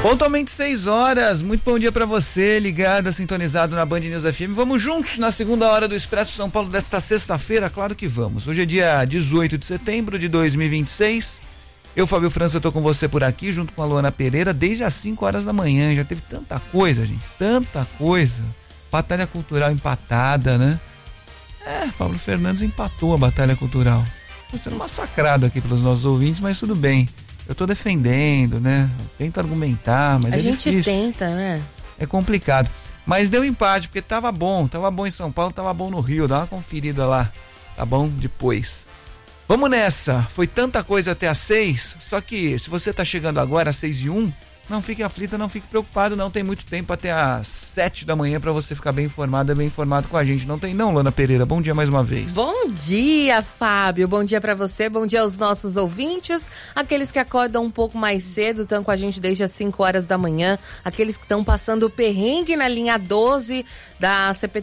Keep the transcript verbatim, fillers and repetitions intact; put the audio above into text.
Pontualmente seis horas, muito bom dia pra você, ligado, sintonizado na Band News F M. Vamos juntos na segunda hora do Expresso São Paulo desta sexta-feira? Claro que vamos. Hoje é dia dezoito de setembro de dois mil e vinte e seis. Eu, Fábio França, tô com você por aqui, junto com a Luana Pereira, desde as cinco horas da manhã. Já teve tanta coisa, gente, tanta coisa. Batalha Cultural empatada, né? É, Paulo Fernandes empatou a Batalha Cultural. Tô sendo massacrado aqui pelos nossos ouvintes, mas tudo bem. Eu tô defendendo, né? Eu tento argumentar, mas a é gente difícil. tenta, né? É complicado. Mas deu empate, porque tava bom. Tava bom em São Paulo, tava bom no Rio. Dá uma conferida lá. Tá bom? Depois. Vamos nessa. Foi tanta coisa até às seis. Só que se você tá chegando agora às seis e um, não fique aflita, não fique preocupado. Não tem muito tempo até às sete da manhã pra você ficar bem informada, bem informado com a gente. Não tem não, Luana Pereira. Bom dia mais uma vez. Bom dia, Fábio. Bom dia pra você, bom dia aos nossos ouvintes, aqueles que acordam um pouco mais cedo, estão com a gente desde as cinco horas da manhã, aqueles que estão passando o perrengue na linha doze da C P